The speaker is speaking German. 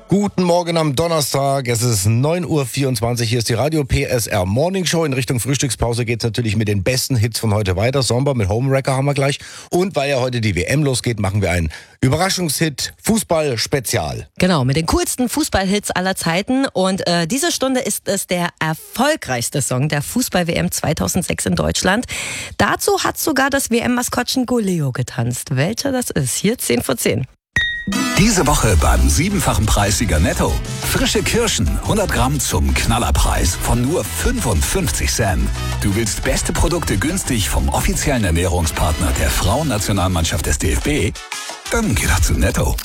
Guten Morgen am Donnerstag, es ist 9:24 Uhr, hier ist die Radio PSR Morning Show. In Richtung Frühstückspause geht's natürlich mit den besten Hits von heute weiter. Sommer mit Homewrecker haben wir gleich. Und weil ja heute die WM losgeht, machen wir einen Überraschungshit Fußball-Spezial. Genau, mit den coolsten Fußballhits aller Zeiten. Und diese Stunde ist es der erfolgreichste Song der Fußball-WM 2006 in Deutschland. Dazu hat sogar das WM-Maskottchen Goleo getanzt. Welcher das ist? Hier 10 vor 10. Diese Woche beim 7-fachen Preissieger Netto. Frische Kirschen, 100 Gramm zum Knallerpreis von nur 55 Cent. Du willst beste Produkte günstig vom offiziellen Ernährungspartner der Frauennationalmannschaft des DFB? Dann geh doch zu Netto.